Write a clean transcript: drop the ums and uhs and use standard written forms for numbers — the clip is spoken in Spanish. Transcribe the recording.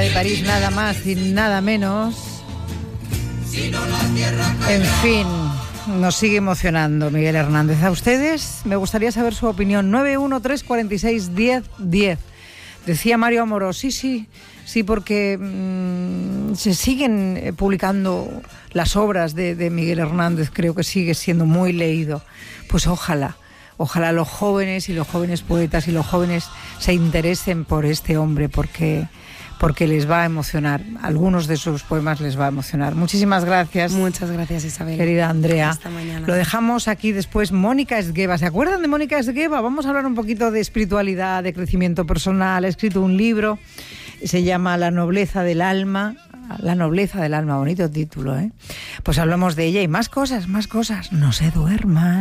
de París, nada más y nada menos. En fin, nos sigue emocionando Miguel Hernández. A ustedes me gustaría saber su opinión. 913461010. Decía Mario Amorós, sí, porque se siguen publicando las obras de Miguel Hernández. Creo que sigue siendo muy leído. Pues ojalá los jóvenes y los jóvenes poetas y los jóvenes se interesen por este hombre, porque les va a emocionar. Algunos de sus poemas les va a emocionar. Muchísimas gracias. Muchas gracias, Isabel. Querida Andrea. Hasta mañana. Lo dejamos aquí después. Mónica Esgueva. ¿Se acuerdan de Mónica Esgueva? Vamos a hablar un poquito de espiritualidad, de crecimiento personal. Ha escrito un libro, se llama La nobleza del alma. La nobleza del alma, bonito título, ¿eh? Pues hablamos de ella y más cosas. No se duerman.